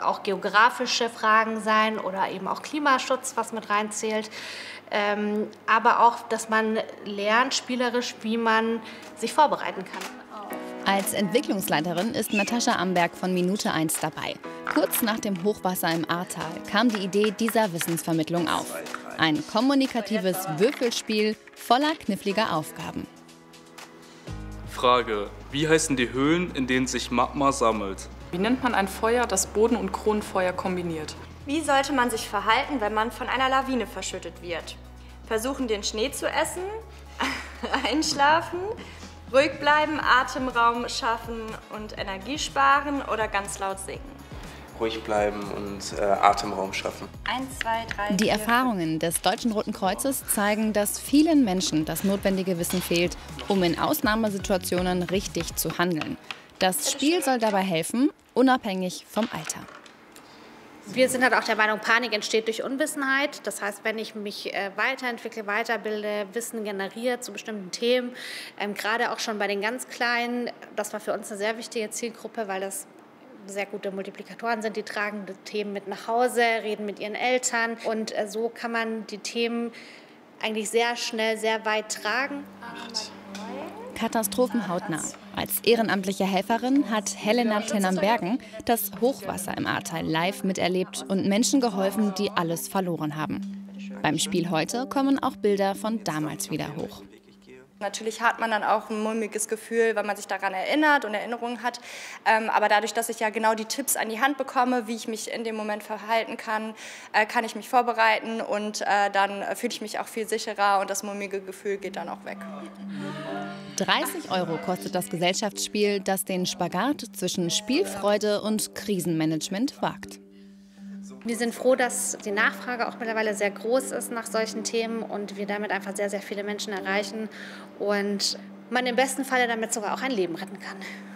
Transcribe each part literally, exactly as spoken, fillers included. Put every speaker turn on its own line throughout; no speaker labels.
auch geografische Fragen sein oder eben auch Klimaschutz, was mit reinzählt. Ähm, aber auch, dass man lernt spielerisch, wie man sich vorbereiten kann.
Als Entwicklungsleiterin ist Natascha Amberg von Minute eins dabei. Kurz nach dem Hochwasser im Ahrtal kam die Idee dieser Wissensvermittlung auf. Ein kommunikatives Würfelspiel voller kniffliger Aufgaben.
Frage: Wie heißen die Höhlen, in denen sich Magma sammelt?
Wie nennt man ein Feuer, das Boden- und Kronenfeuer kombiniert?
Wie sollte man sich verhalten, wenn man von einer Lawine verschüttet wird? Versuchen, den Schnee zu essen, einschlafen, ruhig bleiben, Atemraum schaffen und Energie sparen oder ganz laut singen?
Ruhig bleiben und äh, Atemraum schaffen.
Eins, zwei, drei,
Die
vier,
Erfahrungen des Deutschen Roten Kreuzes zeigen, dass vielen Menschen das notwendige Wissen fehlt, um in Ausnahmesituationen richtig zu handeln. Das Spiel soll dabei helfen, unabhängig vom Alter.
Wir sind halt auch der Meinung, Panik entsteht durch Unwissenheit. Das heißt, wenn ich mich äh, weiterentwickle, weiterbilde, Wissen generiere zu bestimmten Themen, ähm, gerade auch schon bei den ganz Kleinen, das war für uns eine sehr wichtige Zielgruppe, weil das sehr gute Multiplikatoren sind, die tragen die Themen mit nach Hause, reden mit ihren Eltern und äh, so kann man die Themen eigentlich sehr schnell, sehr weit tragen.
Katastrophen hautnah. Als ehrenamtliche Helferin hat Helena Tennambergen das Hochwasser im Ahrtal live miterlebt und Menschen geholfen, die alles verloren haben. Beim Spiel heute kommen auch Bilder von damals wieder hoch.
Natürlich hat man dann auch ein mulmiges Gefühl, weil man sich daran erinnert und Erinnerungen hat. Ähm, aber dadurch, dass ich ja genau die Tipps an die Hand bekomme, wie ich mich in dem Moment verhalten kann, äh, kann ich mich vorbereiten und äh, dann fühle ich mich auch viel sicherer und das mulmige Gefühl geht dann auch weg.
dreißig Euro kostet das Gesellschaftsspiel, das den Spagat zwischen Spielfreude und Krisenmanagement wagt.
Wir sind froh, dass die Nachfrage auch mittlerweile sehr groß ist nach solchen Themen und wir damit einfach sehr, sehr viele Menschen erreichen und man im besten Falle damit sogar auch ein Leben retten kann.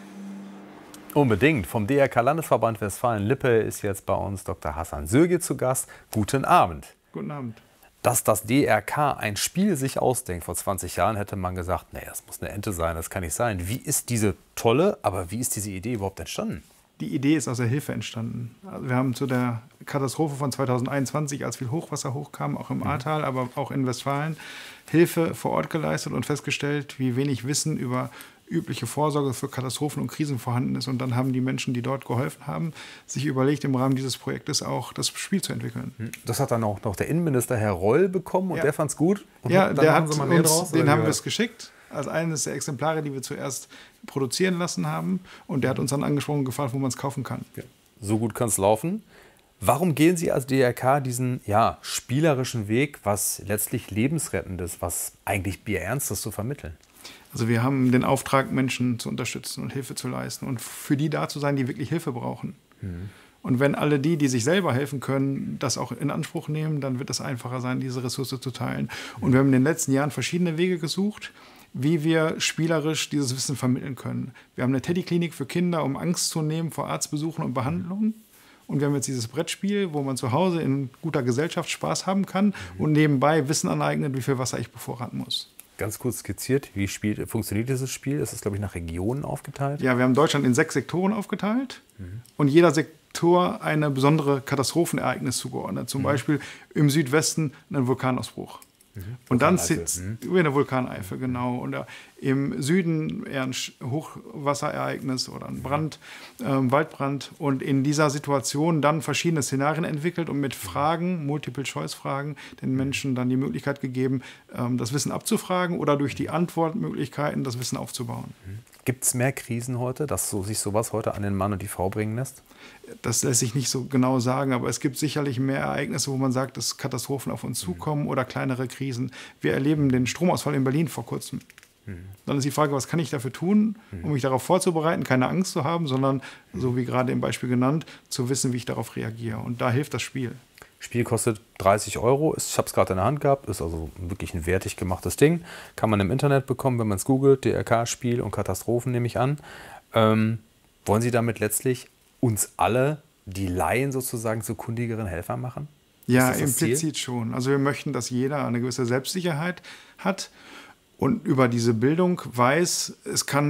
Unbedingt. Vom D R K-Landesverband Westfalen-Lippe ist jetzt bei uns Doktor Hasan Sürgi zu Gast. Guten Abend.
Guten Abend.
Dass das D R K ein Spiel sich ausdenkt, vor zwanzig Jahren hätte man gesagt, nee, das muss eine Ente sein, das kann nicht sein. Wie ist diese tolle, aber wie ist diese Idee überhaupt entstanden?
Die Idee ist aus der Hilfe entstanden. Also wir haben zu der Katastrophe von zweitausendeinundzwanzig, als viel Hochwasser hochkam, auch im
Mhm.
Ahrtal, aber auch in Westfalen, Hilfe vor Ort geleistet und festgestellt, wie wenig Wissen über übliche Vorsorge für Katastrophen und Krisen vorhanden ist. Und dann haben die Menschen, die dort geholfen haben, sich überlegt, im Rahmen dieses Projektes auch das Spiel zu entwickeln.
Das hat dann auch noch der Innenminister Herr Reul bekommen und
ja.
der fand es gut? Und
ja,
dann
der
haben
hat
Sie mal mehr
uns,
draus,
den
oder
haben
wie
wir
war
es geschickt. Als eines der Exemplare, die wir zuerst produzieren lassen haben. Und der hat uns dann angesprochen und gefragt, wo man es kaufen kann.
Ja. So gut kann es laufen. Warum gehen Sie als D R K diesen ja, spielerischen Weg, was letztlich lebensrettendes, was eigentlich Bierernstes zu vermitteln?
Also wir haben den Auftrag, Menschen zu unterstützen und Hilfe zu leisten und für die da zu sein, die wirklich Hilfe brauchen. Mhm. Und wenn alle die, die sich selber helfen können, das auch in Anspruch nehmen, dann wird es einfacher sein, diese Ressource zu teilen. Und wir haben in den letzten Jahren verschiedene Wege gesucht, wie wir spielerisch dieses Wissen vermitteln können. Wir haben eine Teddy-Klinik für Kinder, um Angst zu nehmen vor Arztbesuchen und Behandlungen. Und wir haben jetzt dieses Brettspiel, wo man zu Hause in guter Gesellschaft Spaß haben kann und nebenbei Wissen aneignet, wie viel Wasser ich bevorraten muss.
Ganz kurz skizziert, wie spielt, funktioniert dieses Spiel? Ist es, glaube ich, nach Regionen aufgeteilt?
Ja, wir haben Deutschland in sechs Sektoren aufgeteilt mhm. und jeder Sektor eine besondere Katastrophenereignis zugeordnet. Zum mhm. Beispiel im Südwesten einen Vulkanausbruch. Mhm. Und dann sitzt mhm. eine Vulkaneifel, genau. Und uh, im Süden eher ein Hochwasserereignis oder ein Brand, äh, Waldbrand. Und in dieser Situation dann verschiedene Szenarien entwickelt und mit Fragen, Multiple-Choice-Fragen, den Menschen dann die Möglichkeit gegeben, ähm, das Wissen abzufragen oder durch die Antwortmöglichkeiten das Wissen aufzubauen.
Mhm. Gibt es mehr Krisen heute, dass so, sich sowas heute an den Mann und die Frau bringen lässt?
Das lässt sich nicht so genau sagen, aber es gibt sicherlich mehr Ereignisse, wo man sagt, dass Katastrophen auf uns zukommen mhm. oder kleinere Krisen. Wir erleben den Stromausfall in Berlin vor kurzem. Mhm. Dann ist die Frage, was kann ich dafür tun, um mich darauf vorzubereiten, keine Angst zu haben, sondern, mhm. so wie gerade im Beispiel genannt, zu wissen, wie ich darauf reagiere. Und da hilft das Spiel.
Spiel kostet dreißig Euro. Ich habe es gerade in der Hand gehabt. Ist also wirklich ein wertig gemachtes Ding. Kann man im Internet bekommen, wenn man es googelt. D R K-Spiel und Katastrophen nehme ich an. Ähm, wollen Sie damit letztlich uns alle, die Laien sozusagen, zu kundigeren Helfern machen?
Ja, implizit schon. Also wir möchten, dass jeder eine gewisse Selbstsicherheit hat und über diese Bildung weiß, es kann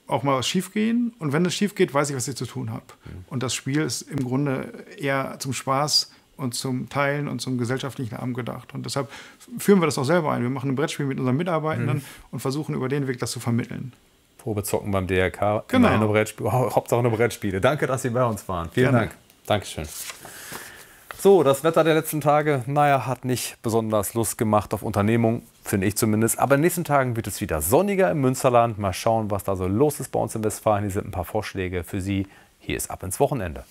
auch mal was schief gehen. Und wenn es schief geht, weiß ich, was ich zu tun habe. Mhm. Und das Spiel ist im Grunde eher zum Spaß und zum Teilen und zum gesellschaftlichen Abend gedacht. Und deshalb führen wir das auch selber ein. Wir machen ein Brettspiel mit unseren Mitarbeitenden mhm. und versuchen über den Weg das zu vermitteln.
Probezocken beim D R K.
Genau.
Eine Brettspiele, Hauptsache eine Brettspiele. Danke, dass Sie bei uns waren. Vielen
Gerne.
Dank. Dankeschön. So, das Wetter der letzten Tage, naja, hat nicht besonders Lust gemacht auf Unternehmung, finde ich zumindest. Aber in den nächsten Tagen wird es wieder sonniger im Münsterland. Mal schauen, was da so los ist bei uns in Westfalen. Hier sind ein paar Vorschläge für Sie. Hier ist Ab ins Wochenende.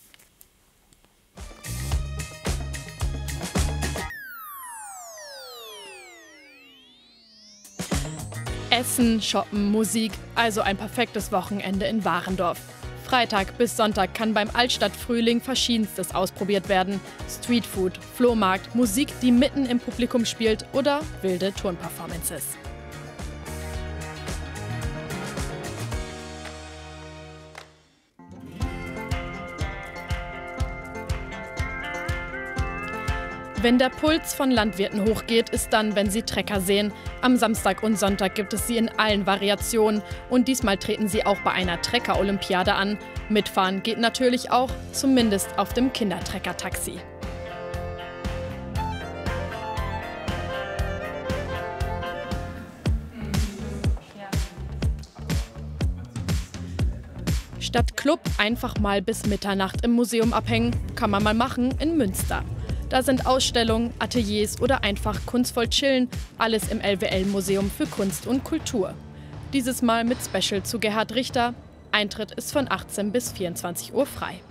Essen, Shoppen, Musik, also ein perfektes Wochenende in Warendorf. Freitag bis Sonntag kann beim Altstadtfrühling Verschiedenstes ausprobiert werden. Streetfood, Flohmarkt, Musik, die mitten im Publikum spielt oder wilde Turnperformances. Wenn der Puls von Landwirten hochgeht, ist dann, wenn sie Trecker sehen. Am Samstag und Sonntag gibt es sie in allen Variationen. Und diesmal treten sie auch bei einer Trecker-Olympiade an. Mitfahren geht natürlich auch, zumindest auf dem Kindertrecker-Taxi. Statt Club einfach mal bis Mitternacht im Museum abhängen, kann man mal machen in Münster. Da sind Ausstellungen, Ateliers oder einfach kunstvoll chillen, alles im L W L-Museum für Kunst und Kultur. Dieses Mal mit Special zu Gerhard Richter. Eintritt ist von achtzehn bis vierundzwanzig Uhr frei.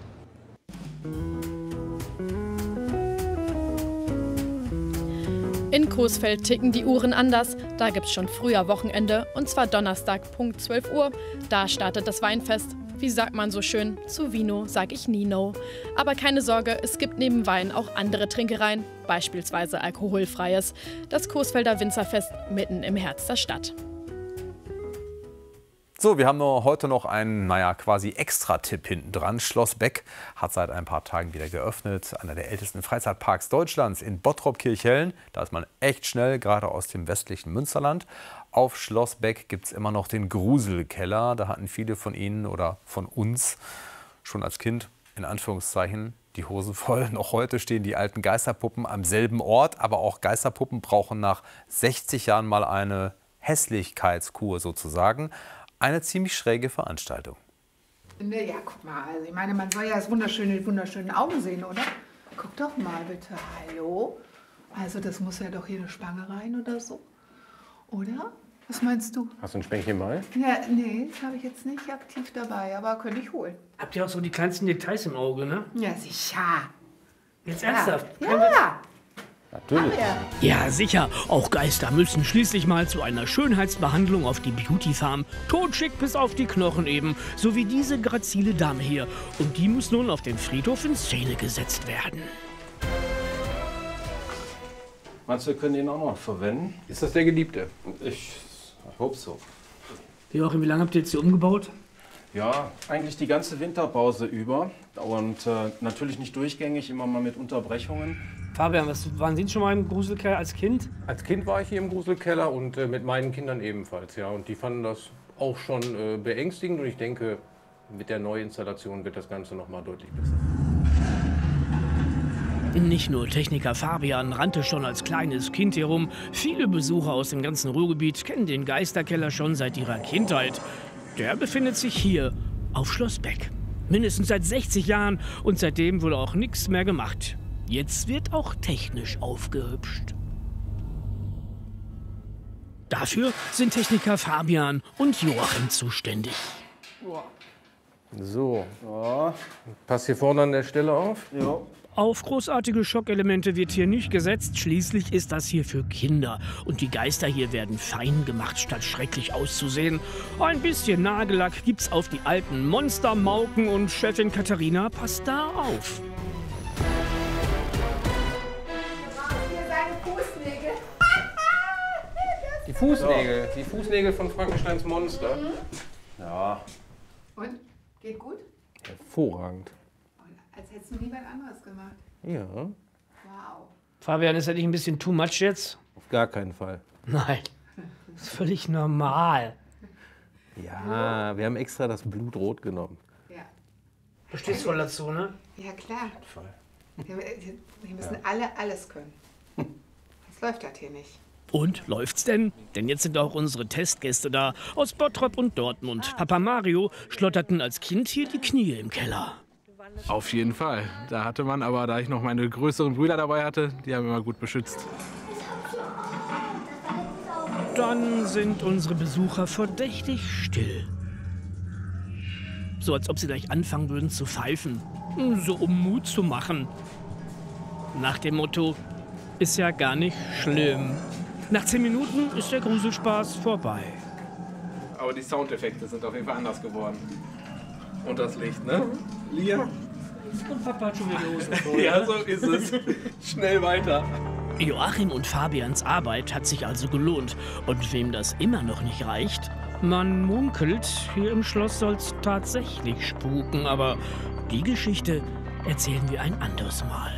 In Coesfeld ticken die Uhren anders. Da gibt's schon früher Wochenende, und zwar Donnerstag Punkt zwölf Uhr. Da startet das Weinfest. Wie sagt man so schön? Zu Vino sag ich nie no. Aber keine Sorge, es gibt neben Wein auch andere Trinkereien, beispielsweise alkoholfreies. Das Coesfelder Winzerfest mitten im Herz der Stadt.
So, wir haben nur heute noch einen, naja, quasi Extra-Tipp hinten dran. Schloss Beck hat seit ein paar Tagen wieder geöffnet. Einer der ältesten Freizeitparks Deutschlands in Bottrop-Kirchhellen. Da ist man echt schnell, gerade aus dem westlichen Münsterland. Auf Schloss Beck gibt es immer noch den Gruselkeller. Da hatten viele von Ihnen oder von uns schon als Kind, in Anführungszeichen, die Hosen voll. Noch heute stehen die alten Geisterpuppen am selben Ort. Aber auch Geisterpuppen brauchen nach sechzig Jahren mal eine Hässlichkeitskur sozusagen. Eine ziemlich schräge Veranstaltung.
Ja, guck mal, also ich meine, man soll ja das wunderschöne, die wunderschönen Augen sehen, oder? Guck doch mal bitte, hallo? Also das muss ja doch hier eine Spange rein oder so, oder? Was meinst du?
Hast du ein Spänkchen mal?
Ja, nee, das habe ich jetzt nicht aktiv dabei, aber könnte ich holen.
Habt ihr auch so die kleinsten Details im Auge, ne?
Ja, sicher.
Jetzt ernsthaft?
Ja. ja.
Natürlich.
Ja, sicher. Auch Geister müssen schließlich mal zu einer Schönheitsbehandlung auf die Beauty Farm. Totschick bis auf die Knochen eben. So wie diese grazile Dame hier. Und die muss nun auf den Friedhof in Szene gesetzt werden.
Meinst du, wir können den auch noch verwenden?
Ist das der Geliebte?
Ich hoffe so.
Joachim, wie lange habt ihr jetzt hier umgebaut?
Ja, eigentlich die ganze Winterpause über. Und äh, natürlich nicht durchgängig, immer mal mit Unterbrechungen.
Fabian, was, waren Sie schon mal im Gruselkeller als Kind?
Als Kind war ich hier im Gruselkeller und äh, mit meinen Kindern ebenfalls. Ja. Und die fanden das auch schon äh, beängstigend. Und ich denke, mit der Neuinstallation wird das Ganze noch mal deutlich besser.
Nicht nur Techniker Fabian rannte schon als kleines Kind herum. Viele Besucher aus dem ganzen Ruhrgebiet kennen den Geisterkeller schon seit ihrer Kindheit. Der befindet sich hier auf Schloss Beck. Mindestens seit sechzig Jahren, und seitdem wurde auch nichts mehr gemacht. Jetzt wird auch technisch aufgehübscht. Dafür sind Techniker Fabian und Joachim zuständig.
So, ja. Passt hier vorne an der Stelle auf?
Ja.
Auf großartige Schockelemente wird hier nicht gesetzt. Schließlich ist das hier für Kinder. Und die Geister hier werden fein gemacht, statt schrecklich auszusehen. Ein bisschen Nagellack gibt's auf die alten Monstermauken, und Chefin Katharina passt da auf.
Die Fußnägel, die Fußnägel von Frankensteins Monster.
Mhm.
Ja.
Und? Geht gut?
Hervorragend.
Als hättest du nie was anderes gemacht.
Ja.
Wow.
Fabian, ist das nicht ein bisschen too much jetzt?
Auf gar keinen Fall.
Nein, das ist völlig normal.
Ja, wir haben extra das Blut rot genommen.
Ja.
Du stehst voll dazu, ne?
Ja, klar.
Voll.
Wir, wir müssen ja. alle alles können. Das läuft halt hier nicht.
Und läuft's denn? Denn jetzt sind auch unsere Testgäste da, aus Bottrop und Dortmund. Papa Mario schlotterten als Kind hier die Knie im Keller.
Auf jeden Fall. Da hatte man, aber da ich noch meine größeren Brüder dabei hatte, die haben immer gut beschützt.
Dann sind unsere Besucher verdächtig still. So als ob sie gleich anfangen würden zu pfeifen. So um Mut zu machen. Nach dem Motto, ist ja gar nicht schlimm. Nach zehn Minuten ist der Gruselspaß vorbei.
Aber die Soundeffekte sind auf jeden Fall anders geworden. Und das Licht, ne? Lia?
Und Papa hat schon wieder die Hosen voll.
Ja, so ist es. Schnell weiter.
Joachim und Fabians Arbeit hat sich also gelohnt. Und wem das immer noch nicht reicht, man munkelt, hier im Schloss soll's tatsächlich spuken. Aber die Geschichte erzählen wir ein anderes Mal.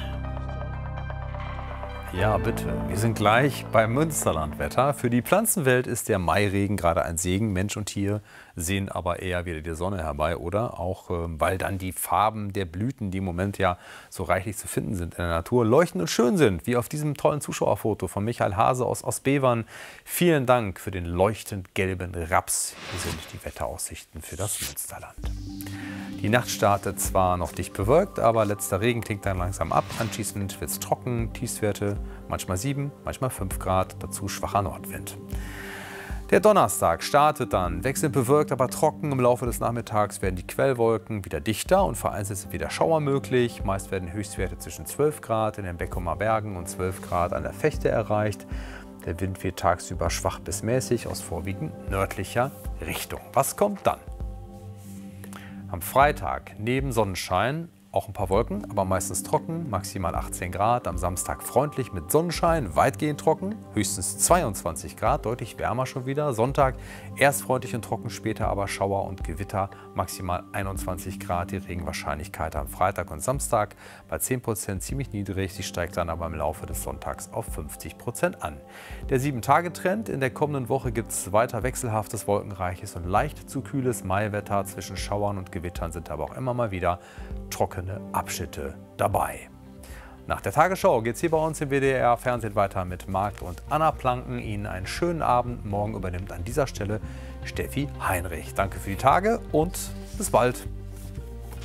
Ja, bitte. Wir sind gleich beim Münsterlandwetter. Für die Pflanzenwelt ist der Mairegen gerade ein Segen. Mensch und Tier sehen aber eher wieder die Sonne herbei, oder? Auch äh, weil dann die Farben der Blüten, die im Moment ja so reichlich zu finden sind in der Natur, leuchtend und schön sind. Wie auf diesem tollen Zuschauerfoto von Michael Hase aus Ostbevern. Vielen Dank für den leuchtend gelben Raps. Hier sind die Wetteraussichten für das Münsterland. Die Nacht startet zwar noch dicht bewölkt, aber letzter Regen klingt dann langsam ab. Anschließend wird es trocken, Tiefstwerte manchmal sieben, manchmal fünf Grad, dazu schwacher Nordwind. Der Donnerstag startet dann wechselnd bewölkt, aber trocken. Im Laufe des Nachmittags werden die Quellwolken wieder dichter und vereinzelt sind wieder Schauer möglich. Meist werden Höchstwerte zwischen zwölf Grad in den Beckumer Bergen und zwölf Grad an der Vechte erreicht. Der Wind wird tagsüber schwach bis mäßig aus vorwiegend nördlicher Richtung. Was kommt dann? Am Freitag neben Sonnenschein auch ein paar Wolken, aber meistens trocken, maximal achtzehn Grad. Am Samstag freundlich mit Sonnenschein, weitgehend trocken, höchstens zweiundzwanzig Grad, deutlich wärmer schon wieder. Sonntag erst freundlich und trocken, später aber Schauer und Gewitter, maximal einundzwanzig Grad. Die Regenwahrscheinlichkeit am Freitag und Samstag bei zehn Prozent ziemlich niedrig. Sie steigt dann aber im Laufe des Sonntags auf fünfzig Prozent an. Der sieben Tage Trend: In der kommenden Woche gibt es weiter wechselhaftes, wolkenreiches und leicht zu kühles Maiwetter. Zwischen Schauern und Gewittern sind aber auch immer mal wieder trockene Abschnitte dabei. Nach der Tagesschau geht es hier bei uns im W D R-Fernsehen weiter mit Marc und Anna Planken. Ihnen einen schönen Abend. Morgen übernimmt an dieser Stelle Steffi Heinrich. Danke für die Tage und bis bald.